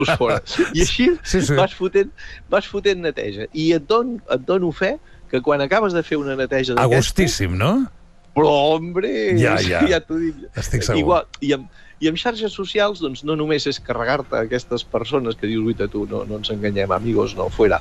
fora. I així vas fotent neteja. I et dono fe que quan acabes de fer una neteja d'aquesta... Agustíssim, no? Però, hombre, ja t'ho dic. Estic segur. Igual, i amb xarxes socials, doncs, no només és carregar-te aquestes persones que dius, uita, tu, no ens enganyem, amigos, no, fuera.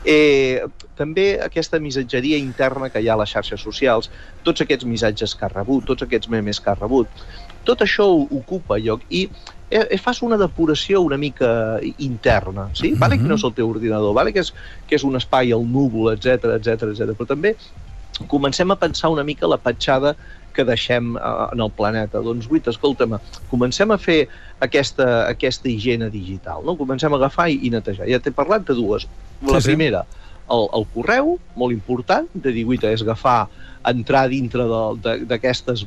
També aquesta missatgeria interna que hi ha a les xarxes socials, tots aquests missatges que has rebut, tots aquests memes que has rebut, tot això ocupa lloc i fas una depuració una mica interna, sí? Vale que no és el teu ordinador, vale que és un espai al núvol, etc, però també comencem a pensar una mica la petjada que deixem en el planeta. Doncs, guita, escolta'm, comencem a fer aquesta higiene digital, no? Comencem a agafar i netejar. Ja t'he parlat de dues. La primera, el correu, molt important, de dir, guita, és agafar, entrar dintre d'aquestes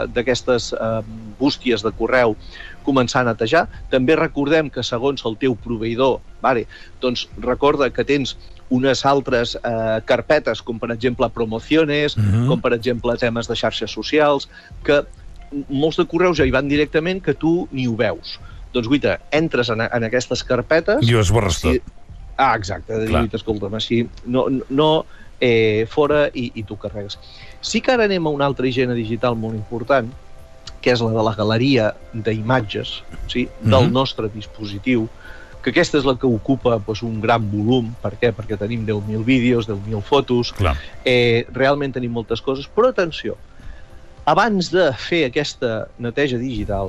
bústies de correu, començar a netejar. També recordem que segons el teu proveïdor, doncs recorda que tens unes altres carpetes, com per exemple promociones, com per exemple temes de xarxes socials, que molts de correus ja hi van directament que tu ni ho veus. Doncs, guita, entres en aquestes carpetes... I ho esborres tot. Exacte, de dir, escolta'm, així, no fora i tu carregues. Sí que ara anem a una altra higiene digital molt important, que és la de la galeria d'imatges del nostre dispositiu, que aquesta és la que ocupa un gran volum. Per què? Perquè tenim 10.000 vídeos, 10.000 fotos, realment tenim moltes coses, però atenció, abans de fer aquesta neteja digital,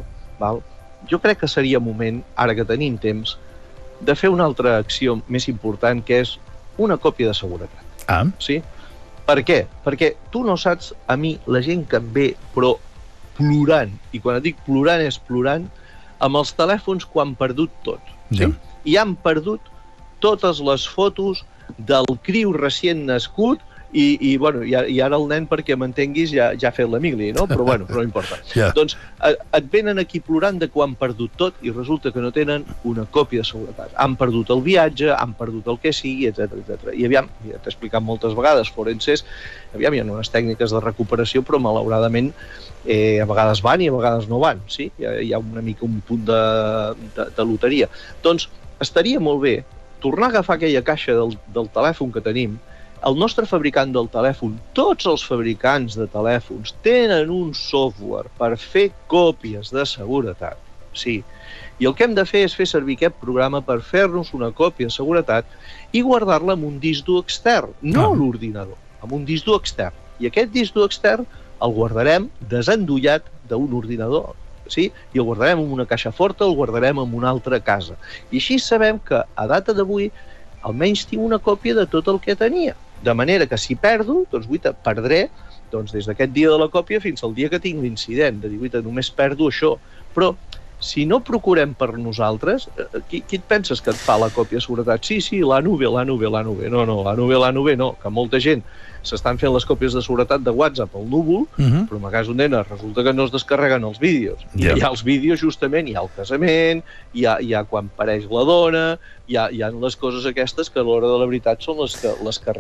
jo crec que seria moment, ara que tenim temps, de fer una altra acció més important, que és una còpia de seguretat. Sí? Per què? Perquè tu no saps, a mi, la gent que em ve, però plorant, i quan et dic plorant és plorant, amb els telèfons quan han perdut tot. Sí? I han perdut totes les fotos del criu recient nascut i ara el nen, perquè m'entenguis, ja ha fet la migli, no? Però no importa. Doncs et venen aquí plorant de quan han perdut tot i resulta que no tenen una còpia de seguretat. Han perdut el viatge, han perdut el que sigui, etc. I aviam, ja t'he explicat moltes vegades, forenses, hi ha unes tècniques de recuperació, però malauradament a vegades van i a vegades no van, sí? Hi ha una mica un punt de loteria. Doncs estaria molt bé tornar a agafar aquella caixa del telèfon que tenim. El nostre fabricant del telèfon, tots els fabricants de telèfons tenen un software per fer còpies de seguretat, sí. I el que hem de fer és fer servir aquest programa per fer-nos una còpia de seguretat i guardar-la en un disc dur extern, no a l'ordinador, en un disc dur extern. I aquest disc dur extern el guardarem desendollat d'un ordinador, sí? I el guardarem en una caixa forta, el guardarem en una altra casa. I així sabem que, a data d'avui, almenys tinc una còpia de tot el que tenia. De manera que si perdo, doncs, perdré des d'aquest dia de la còpia fins al dia que tinc l'incident, de dir, només perdo això. Però, si no procurem per nosaltres, qui et penses que et fa la còpia de seguretat? Sí, la nube. No, la nube no, que molta gent s'estan fent les còpies de seguretat de WhatsApp al núvol, però a cas d'una resulta que no es descarreguen els vídeos. I hi ha els vídeos, justament, hi ha el casament, hi ha quan pareix la dona, hi ha les coses aquestes que a l'hora de la veritat són les que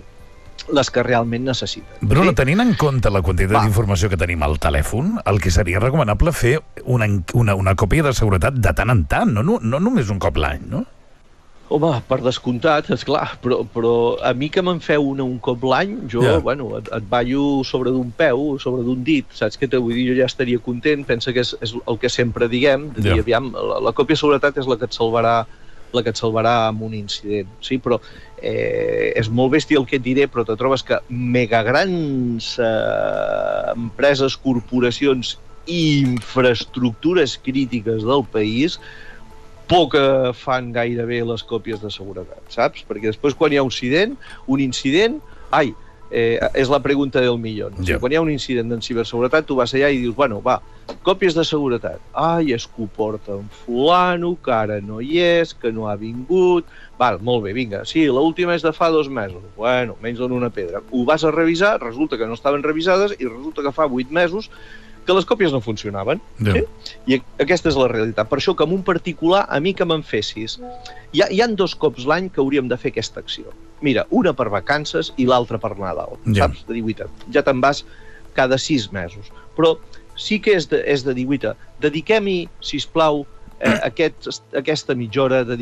realment necessiten. Bruno, tenint en compte la quantitat d'informació que tenim al telèfon, el que seria recomanable fer una còpia de seguretat de tant en tant, no només un cop l'any, no? Home, per descomptat, esclar, però a mi que me'n feu un cop l'any, jo, et ballo sobre d'un peu, sobre d'un dit, saps què t'ho vull dir? Jo ja estaria content, pensa que és el que sempre diguem, de dir, aviam, la còpia de seguretat és la que et salvarà amb un incident, sí? Però és molt bèstia el que et diré, però te trobes que megagrans empreses, corporacions i infraestructures crítiques del país poc fan gaire bé les còpies de seguretat, saps? Perquè després quan hi ha un incident, és la pregunta del millón. Quan hi ha un incident en ciberseguretat, tu vas allà i dius, còpies de seguretat. És que ho porta en fulano, que ara no hi és, que no ha vingut... Molt bé, vinga, sí, l'última és de fa 2 mesos. Menys dona una pedra. Ho vas a revisar, resulta que no estaven revisades i resulta que fa 8 mesos que les còpies no funcionaven. Sí? I aquesta és la realitat. Per això que en un particular, a mi que me'n fessis, hi ha 2 cops l'any que hauríem de fer aquesta acció. Mira, una per vacances i l'altra per Nadal, saps? De dir, ja te'n vas cada 6 mesos. Però sí que és de dir, dediquem-hi, sisplau, aquesta mitja hora de